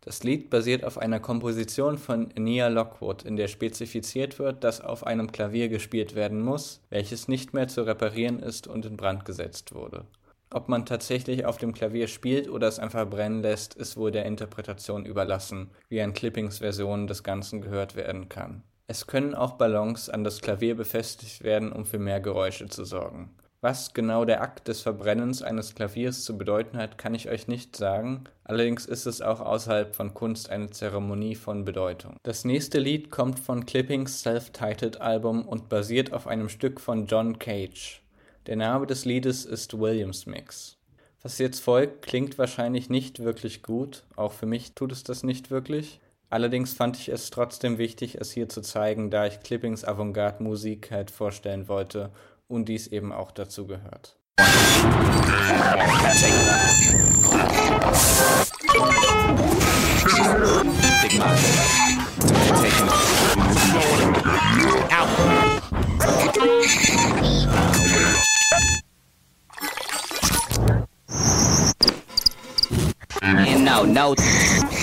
Das Lied basiert auf einer Komposition von Nia Lockwood, in der spezifiziert wird, dass auf einem Klavier gespielt werden muss, welches nicht mehr zu reparieren ist und in Brand gesetzt wurde. Ob man tatsächlich auf dem Klavier spielt oder es einfach brennen lässt, ist wohl der Interpretation überlassen, wie an Clippings Version des Ganzen gehört werden kann. Es können auch Ballons an das Klavier befestigt werden, um für mehr Geräusche zu sorgen. Was genau der Akt des Verbrennens eines Klaviers zu bedeuten hat, kann ich euch nicht sagen, allerdings ist es auch außerhalb von Kunst eine Zeremonie von Bedeutung. Das nächste Lied kommt von Clippings Self-Titled Album und basiert auf einem Stück von John Cage. Der Name des Liedes ist Williams Mix. Was jetzt folgt, klingt wahrscheinlich nicht wirklich gut, auch für mich tut es das nicht wirklich. Allerdings fand ich es trotzdem wichtig, es hier zu zeigen, da ich Clippings Avantgarde-Musik halt vorstellen wollte und dies eben auch dazu gehört. And no.